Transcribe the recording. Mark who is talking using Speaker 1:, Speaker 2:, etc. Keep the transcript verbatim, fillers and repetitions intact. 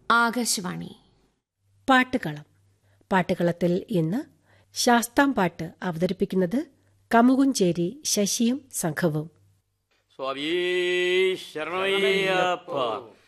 Speaker 1: ആകാശവാണി.
Speaker 2: പാട്ടുകളം. പാട്ടുകളത്തിൽ ഇന്ന് ശാസ്താംപാട്ട് അവതരിപ്പിക്കുന്നത് കമുകുഞ്ചേരി ശശിയും സംഘവും.
Speaker 3: സ്വാമീ ശരണമയ്യപ്പ.